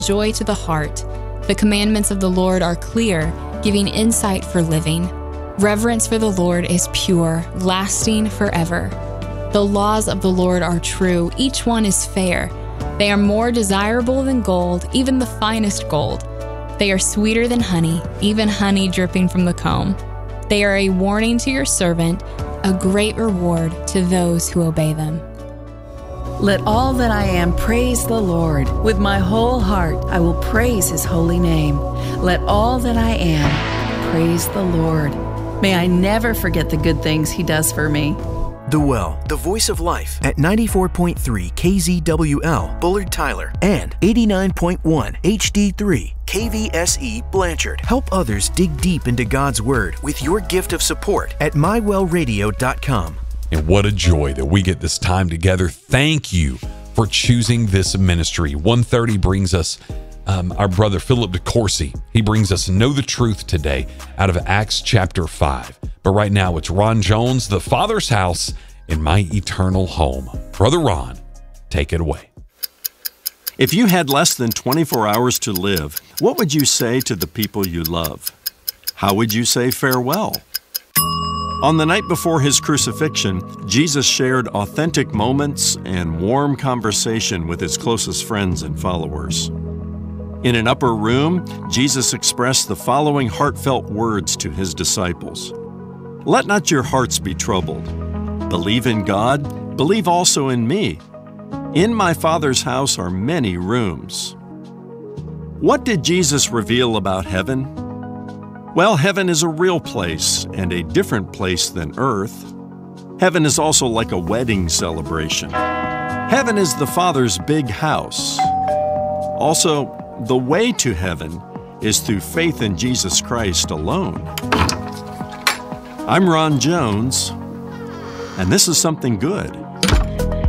joy to the heart. The commandments of the Lord are clear, giving insight for living. Reverence for the Lord is pure, lasting forever. The laws of the Lord are true, each one is fair. They are more desirable than gold, even the finest gold. They are sweeter than honey, even honey dripping from the comb. They are a warning to your servant, a great reward to those who obey them. Let all that I am praise the Lord. With my whole heart I will praise His holy name. Let all that I am praise the Lord. May I never forget the good things He does for me. The Well, the voice of life at 94.3 KZWL, Bullard Tyler, and 89.1 HD3 KVSE Blanchard. Help others dig deep into God's Word with your gift of support at mywellradio.com. And what a joy that we get this time together. Thank you for choosing this ministry. 1:30 brings us our brother Philip DeCourcy. He brings us Know the Truth today out of Acts chapter 5. But right now it's Ron Jones, The Father's House in My Eternal Home. Brother Ron, take it away. If you had less than 24 hours to live, what would you say to the people you love? How would you say farewell? On the night before His crucifixion, Jesus shared authentic moments and warm conversation with His closest friends and followers. In an upper room, Jesus expressed the following heartfelt words to His disciples. Let not your hearts be troubled. Believe in God, believe also in me. In my Father's house are many rooms. What did Jesus reveal about heaven? Well, heaven is a real place and a different place than earth. Heaven is also like a wedding celebration. Heaven is the Father's big house. Also, the way to heaven is through faith in Jesus Christ alone. I'm Ron Jones, and this is something good.